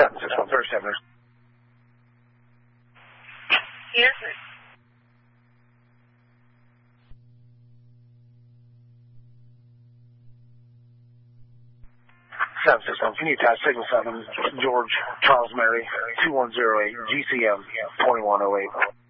761 37. Yes, 761. Can you attach signal 7, George, Charles Mary, 2108, GCM, 2108.